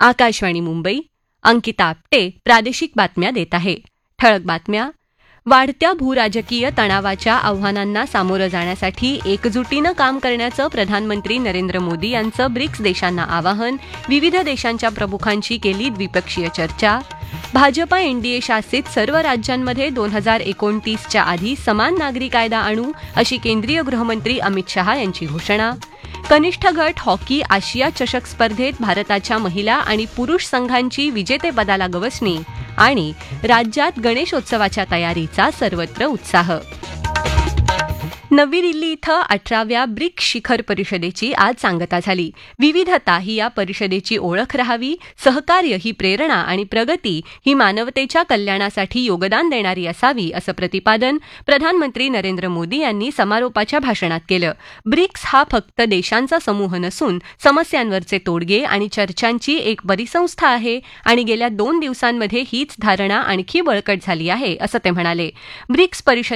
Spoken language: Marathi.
आकाशवाणी मुंबई, अंकिता आपटे प्रादेशिक बातम्या देत आहे. ठळक बातम्या. वाढत्या भूराजकीय तणावाच्या आव्हानांना सामोरं जाण्यासाठी एकजुटीनं काम करण्याचं प्रधानमंत्री नरेंद्र मोदी यांचं ब्रिक्स देशांना आवाहन. विविध देशांच्या प्रमुखांची केली द्विपक्षीय चर्चा. भाजपा एनडीए शासित सर्व राज्यांमध्ये 2029च्या आधी समान नागरी कायदा आणू, अशी केंद्रीय गृहमंत्री अमित शहा यांची घोषणा. कनिष्ठ गट हॉकी आशिया चषक स्पर्धेत भारताच्या महिला आणि पुरुष संघांची विजेतेपदाला गवसणी आणि राज्यात गणेशोत्सवाच्या तयारीचा सर्वत्र उत्साह. नवी दिल्ली इथं 18व्या ब्रिक्स शिखर परिषदेची आज सांगता झाली. विविधता ही या परिषदेची ओळख राहावी, सहकार्य ही प्रेरणा आणि प्रगती ही मानवतेच्या कल्याणासाठी योगदान देणारी असावी, असं प्रतिपादन प्रधानमंत्री नरेंद्र मोदी यांनी समारोपाच्या भाषणात केलं. ब्रिक्स हा फक्त देशांचा समूह नसून समस्यांवरचे तोडगे आणि चर्चांची एक परिसंस्था आहे आणि गेल्या 2 दिवसांमध्ये हीच धारणा आणखी बळकट झाली आहे, असं ते म्हणाले. ब्रिक्स परिषद